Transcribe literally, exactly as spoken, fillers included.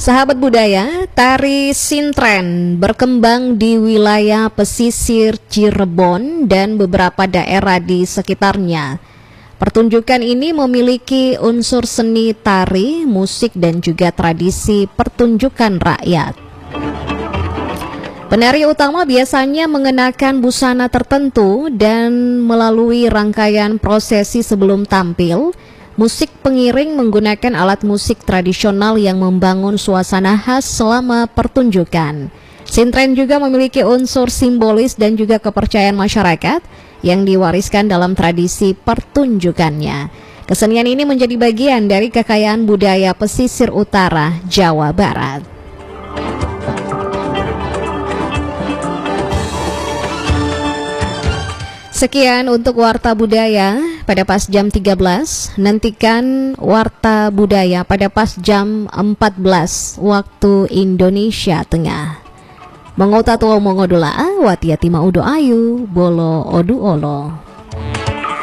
Sahabat budaya, tari sintren berkembang di wilayah pesisir Cirebon dan beberapa daerah di sekitarnya. Pertunjukan ini memiliki unsur seni tari, musik, dan juga tradisi pertunjukan rakyat. Penari utama biasanya mengenakan busana tertentu dan melalui rangkaian prosesi sebelum tampil. Musik pengiring menggunakan alat musik tradisional yang membangun suasana khas selama pertunjukan. Sintren juga memiliki unsur simbolis dan juga kepercayaan masyarakat yang diwariskan dalam tradisi pertunjukannya. Kesenian ini menjadi bagian dari kekayaan budaya pesisir utara Jawa Barat. Sekian untuk Warta Budaya pada pas jam tiga belas. Nantikan Warta Budaya pada pas jam empat belas waktu Indonesia Tengah. Mongota tua mongodula, watiati maudo ayu, bolo odu olo.